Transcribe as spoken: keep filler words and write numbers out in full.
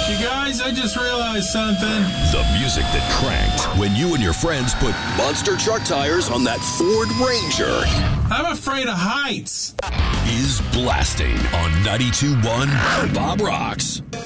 You guys, I just realized something. The music that cranked when you and your friends put Monster Truck tires on that Ford Ranger. I'm afraid of heights. Is blasting on ninety-two point one Bob Rocks.